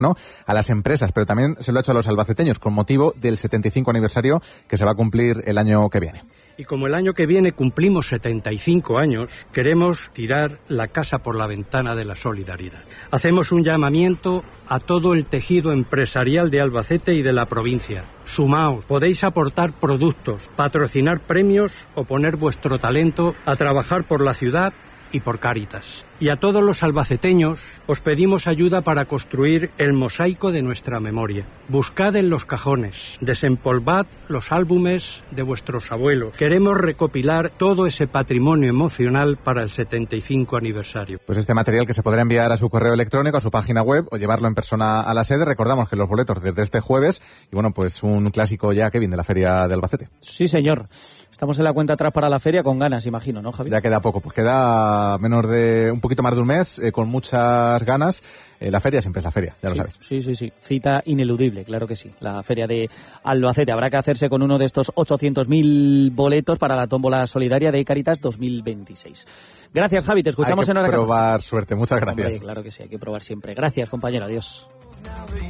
¿no?, a las empresas, pero también se lo ha hecho a los albaceteños con motivo del 75 aniversario que se va a cumplir el año que viene. Y como el año que viene cumplimos 75 años, queremos tirar la casa por la ventana de la solidaridad. Hacemos un llamamiento a todo el tejido empresarial de Albacete y de la provincia. Sumaos, podéis aportar productos, patrocinar premios o poner vuestro talento a trabajar por la ciudad y por Cáritas. Y a todos los albaceteños os pedimos ayuda para construir el mosaico de nuestra memoria. Buscad en los cajones, desempolvad los álbumes de vuestros abuelos. Queremos recopilar todo ese patrimonio emocional para el 75 aniversario. Pues este material que se podrá enviar a su correo electrónico, a su página web o llevarlo en persona a la sede. Recordamos que los boletos desde este jueves y bueno, pues un clásico ya, Kevin, de la Feria de Albacete. Sí, señor. Estamos en la cuenta atrás para la feria con ganas, imagino, ¿no, Javi? Ya queda poco, pues queda menos de un poquito más de un mes, con muchas ganas. La feria siempre es la feria, ya lo sabes. Sí. Cita ineludible, claro que sí. La feria de Albacete. Habrá que hacerse con uno de estos 800.000 boletos para la tómbola solidaria de Cáritas 2026. Gracias, Javi. Te escuchamos en hora 14. Hay que probar suerte. Muchas gracias. Hombre, claro que sí, hay que probar siempre. Gracias, compañero. Adiós.